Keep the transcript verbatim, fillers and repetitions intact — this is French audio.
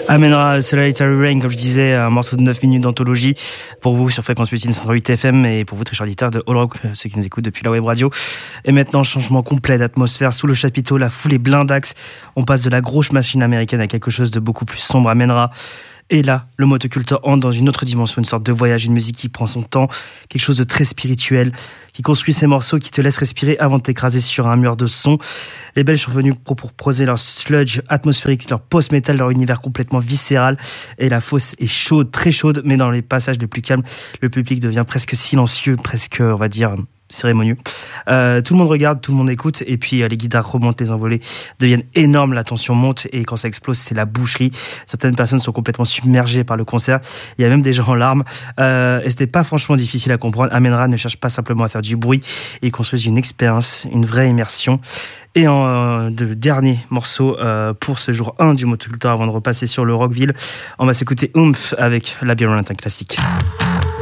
Amènera Solitary Rain, comme je disais, un morceau de neuf minutes d'anthologie pour vous sur Fréquence Mutine cent huit F M et pour vous, très chers auditeurs de All Rock, ceux qui nous écoutent depuis la web radio. Et maintenant, changement complet d'atmosphère. Sous le chapiteau, la foule est blindax. On passe de la grosse machine américaine à quelque chose de beaucoup plus sombre. Amènera. Et là, le motoculteur entre dans une autre dimension, une sorte de voyage, une musique qui prend son temps, quelque chose de très spirituel, qui construit ces morceaux, qui te laisse respirer avant de t'écraser sur un mur de son. Les Belges sont venus pour proposer leur sludge atmosphérique, leur post-metal, leur univers complètement viscéral. Et la fosse est chaude, très chaude, mais dans les passages les plus calmes, le public devient presque silencieux, presque, on va dire, cérémonieux. Euh, tout le monde regarde, tout le monde écoute, et puis euh, les guitares remontent, les envolées deviennent énormes, la tension monte, et quand ça explose, c'est la boucherie. Certaines personnes sont complètement submergées par le concert. Il y a même des gens en larmes. Euh, et c'était pas franchement difficile à comprendre. Amenra ne cherche pas simplement à faire du bruit, ils construisent une expérience, une vraie immersion. Et en euh, de dernier morceau euh, pour ce jour un du motoculteur avant de repasser sur le Rockville, on va s'écouter Oomph avec Labyrinthe, un classique.